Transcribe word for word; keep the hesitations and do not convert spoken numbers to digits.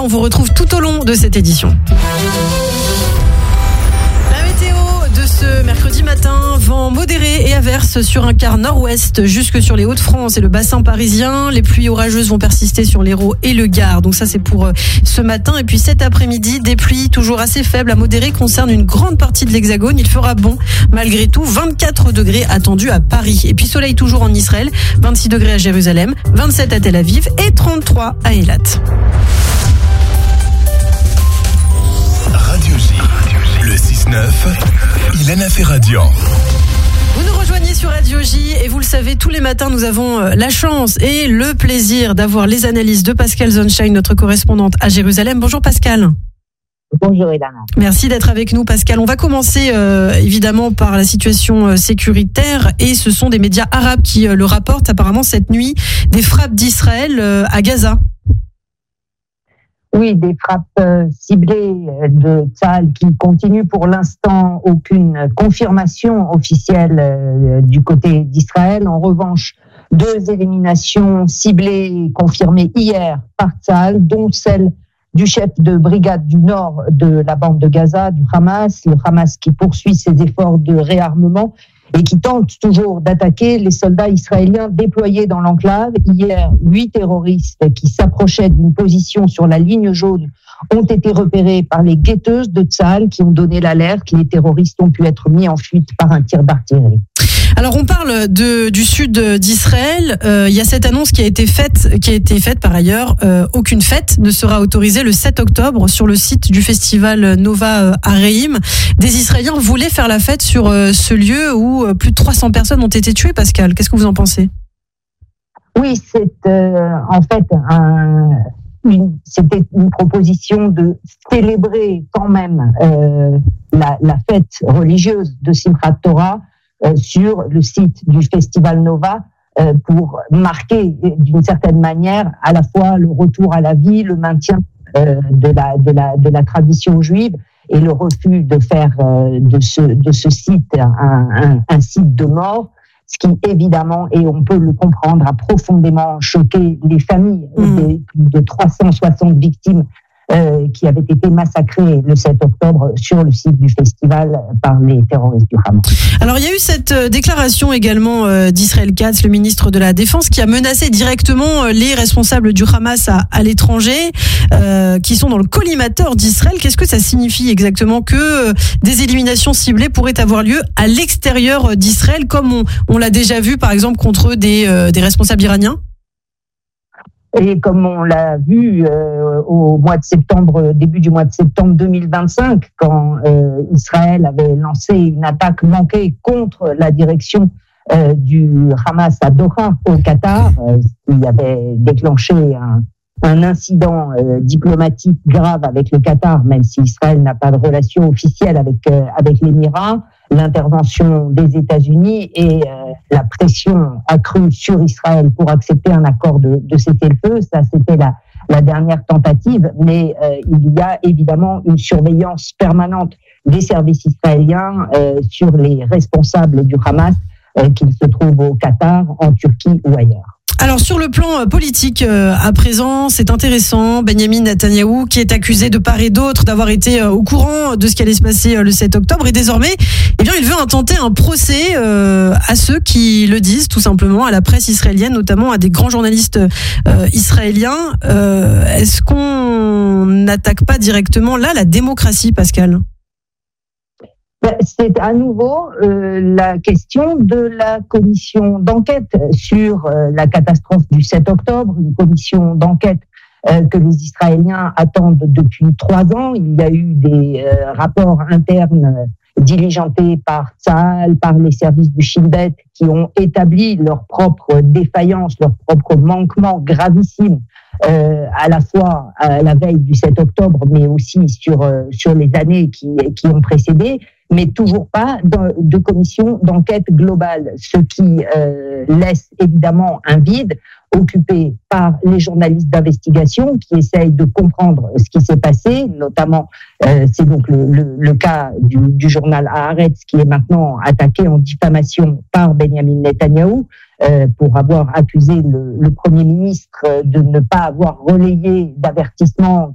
On vous retrouve tout au long de cette édition. La météo de ce mercredi matin, vent modéré et averse sur un quart nord-ouest jusque sur les Hauts-de-France et le bassin parisien. Les pluies orageuses vont persister sur l'Hérault et le Gard. Donc ça, c'est pour ce matin. Et puis cet après-midi, des pluies toujours assez faibles à modérées concernent une grande partie de l'Hexagone. Il fera bon malgré tout. vingt-quatre degrés attendus à Paris. Et puis soleil toujours en Israël. vingt-six degrés à Jérusalem, vingt-sept à Tel Aviv et trente-trois à Eilat. Radio J, le six neuf, Ilana Ferradian. Vous nous rejoignez sur Radio J et vous le savez, tous les matins, nous avons la chance et le plaisir d'avoir les analyses de Pascal Zonshine, notre correspondante à Jérusalem. Bonjour Pascal. Bonjour Ilana. Merci d'être avec nous Pascal. On va commencer euh, évidemment par la situation euh, sécuritaire et ce sont des médias arabes qui euh, le rapportent apparemment cette nuit, des frappes d'Israël euh, à Gaza. Oui, des frappes euh, ciblées de Tsahal qui continuent pour l'instant, aucune confirmation officielle euh, du côté d'Israël. En revanche, deux éliminations ciblées confirmées hier par Tsahal, dont celle du chef de brigade du nord de la bande de Gaza, du Hamas, le Hamas qui poursuit ses efforts de réarmement et qui tente toujours d'attaquer les soldats israéliens déployés dans l'enclave. Hier, huit terroristes qui s'approchaient d'une position sur la ligne jaune ont été repérés par les guetteuses de Tsahal qui ont donné l'alerte. Les terroristes ont pu être mis en fuite par un tir d'artillerie. Alors on parle de, du sud d'Israël. Euh, il y a cette annonce qui a été faite, qui a été faite par ailleurs. Euh, aucune fête ne sera autorisée le sept octobre sur le site du festival Nova Areim. Des Israéliens voulaient faire la fête sur euh, ce lieu où euh, plus de trois cents personnes ont été tuées. Pascal, qu'est-ce que vous en pensez ? Oui, c'est euh, en fait un, une, c'était une proposition de célébrer quand même euh, la, la fête religieuse de Simchat Torah. Euh, sur le site du Festival Nova euh, pour marquer d'une certaine manière à la fois le retour à la vie, le maintien euh, de la de la de la tradition juive et le refus de faire euh, de ce de ce site un, un, un site de mort, ce qui évidemment, et on peut le comprendre, a profondément choqué les familles mmh. des de trois cent soixante victimes Euh, qui avait été massacré le sept octobre sur le site du festival par les terroristes du Hamas. Alors il y a eu cette déclaration également euh, d'Israël Katz, le ministre de la Défense, qui a menacé directement les responsables du Hamas à, à l'étranger, euh, qui sont dans le collimateur d'Israël. Qu'est-ce que ça signifie exactement que euh, des éliminations ciblées pourraient avoir lieu à l'extérieur d'Israël, comme on, on l'a déjà vu par exemple contre des, euh, des responsables iraniens ? Et comme on l'a vu euh, au mois de septembre, début du mois de septembre deux mille vingt-cinq, quand euh, Israël avait lancé une attaque manquée contre la direction euh, du Hamas à Doha, au Qatar, euh, il avait déclenché un, un incident euh, diplomatique grave avec le Qatar, même si Israël n'a pas de relation officielle avec euh, avec l'Émirat. L'intervention des États-Unis et euh, la pression accrue sur Israël pour accepter un accord de, de cessez-le-feu, ça c'était la, la dernière tentative, mais euh, il y a évidemment une surveillance permanente des services israéliens euh, sur les responsables du Hamas, euh, qu'ils se trouvent au Qatar, en Turquie ou ailleurs. Alors sur le plan politique, euh, à présent, c'est intéressant. Benyamin Netanyahou, qui est accusé de part et d'autre d'avoir été euh, au courant de ce qui allait se passer euh, le sept octobre, et désormais, eh bien, il veut intenter un procès euh, à ceux qui le disent, tout simplement, à la presse israélienne, notamment à des grands journalistes euh, israéliens. Euh, est-ce qu'on n'attaque pas directement là la démocratie, Pascal ? C'est à nouveau euh, la question de la commission d'enquête sur euh, la catastrophe du sept octobre, une commission d'enquête euh, que les Israéliens attendent depuis trois ans. Il y a eu des euh, rapports internes diligentés par Tsahal, par les services du Shin Bet, qui ont établi leurs propres défaillances, leurs propres manquements gravissimes, euh, à la fois à la veille du sept octobre, mais aussi sur euh, sur les années qui qui ont précédé, mais toujours pas de, de commission d'enquête globale, ce qui euh, laisse évidemment un vide occupé par les journalistes d'investigation qui essayent de comprendre ce qui s'est passé, notamment euh, c'est donc le, le, le cas du, du journal Haaretz qui est maintenant attaqué en diffamation par Benyamin Netanyahou euh, pour avoir accusé le, le Premier ministre de ne pas avoir relayé d'avertissement